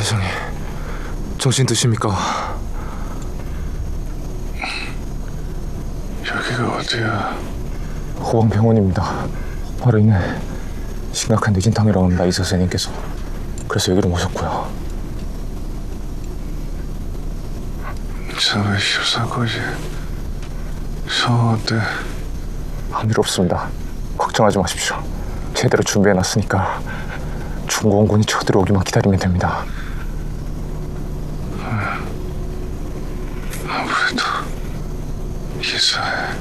대장님, 정신 드십니까? 여기가 어디야? 호방병원입니다. 바로 있네. 심각한 뇌진탕이라고 합니다, 이 선생님께서. 그래서 여기로 모셨고요. 314거지. 상황 어때? 아무 일 없습니다. 걱정하지 마십시오. 제대로 준비해놨으니까 중공군이 쳐들어오기만 기다리면 됩니다. 아무래도 이사해.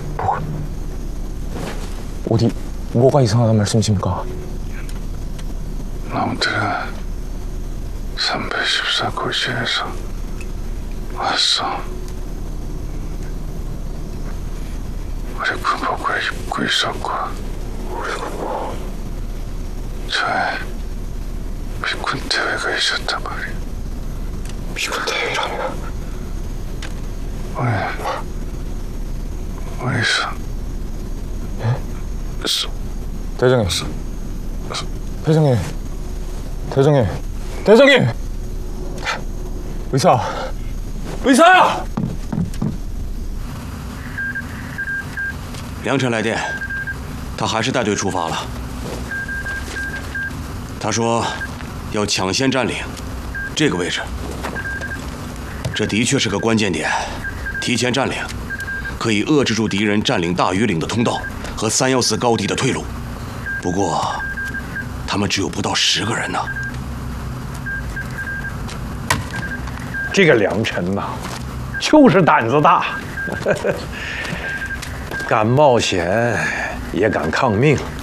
어디 뭐가 이상하단 말씀이십니까? 놈들은 314고지에서 왔어. 우리 군복을 입고 있었고, 저에 미군 대회가 있었단 말이야. 미군 대회라면? 어디서? 예? 대장님. 대장님. 대장님. 대장님! 의사! 의사! 梁晨来电，他还是带队出发了。他说要抢先占领这个位置，这的确是个关键点。提前占领，可以遏制住敌人占领大余岭的通道和314高地的退路。不过，他们只有不到10个人呢。 这个梁晨呐，就是胆子大。敢冒险，也敢抗命。